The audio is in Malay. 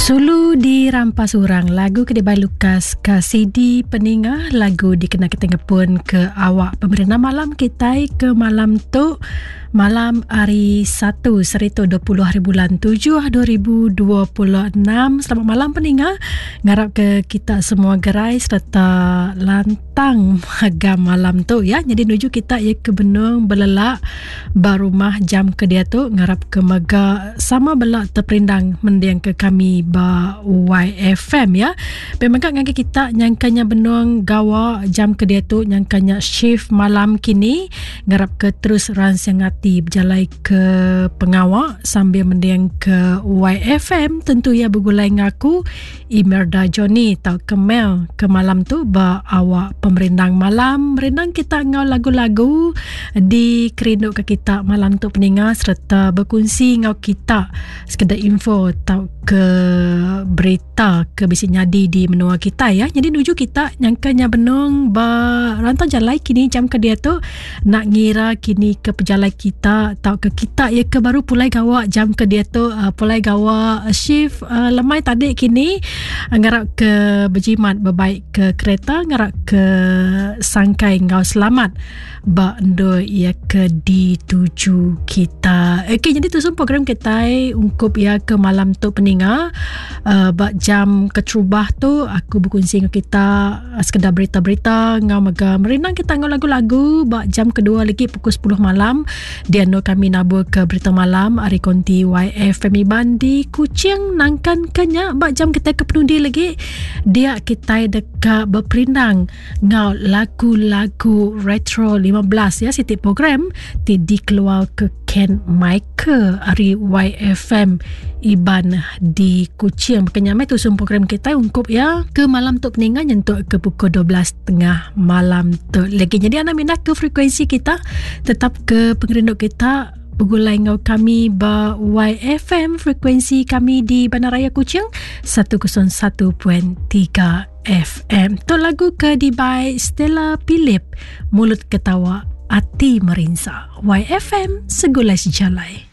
Sulu dirampas orang, lagu Kedai Lukas ke CD peningah, lagu dikena ketengah pun ke awak pemerintah malam kita ke malam tu malam hari 1 serito 20 hari bulan 7 2026. Selamat malam peningah, ngarap ke kita semua gerai serta lantang agam malam tu ya. Jadi nuju kita ya ke benung belelak barumah jam ke dia tu ngarap ke mega sama belak terperindang mendiang ke kami ba YFM ya. Memang ngaki kita nyangkanya benung gawa jam ke dia tu nyangkanya shift malam kini ngarap ke terus ransiangati berjalai ke pengawak sambil mendiang ke YFM. Tentu ya bergulai ngaku Imelda Johnny tau Kemel ke malam tu ba awak pemerindang malam merindang kita ngau lagu-lagu di kerinduk ke kita malam tu peningat serta berkongsi ngau kita sekedar info tau ke berita ke bisi nyadi di menua kita ya. Jadi nuju kita nyangkanya benung ba rantau jalai kini jam ke dia tu nak ngira kini ke pejalai kita tau ke kita ya ke baru pulai gawa jam ke dia tu pulai gawa shift lemai tadi kini ngarap ke berjimat berbaik ke kereta ngarap ke sangkai ngau selamat ba endo ya ke di tuju kita. Okey, jadi tu semua program kita ungkup ya ke malam tu peninga bak jam keterubah tu aku berkongsi dengan kita sekedar berita-berita ngau mega merinang kita ngau lagu-lagu bak jam kedua lagi pukul 10 malam dia no kami nabur ke berita malam hari konti YFM Iban di Kuching nangkan kenya bak jam kita ke penundi lagi dia kita dekat berperindang ngau lagu-lagu retro 15 ya setiap program ti dikeluar ke Ken Michael hari YFM Iban di Kuching. Makanya mai tu semua program kita ungkup ya ke malam tu peningan nyentuk ke pukul 12.30 malam tu lagi. Jadi anda minat ke frekuensi kita tetap ke pengerinduk kita bergulai ngau kami ba YFM frekuensi kami di Bandaraya Kuching 101.3 FM. Tu lagu ke by Stella Philip Mulut Ketawa Hati Merinsa. YFM segulai sejalai.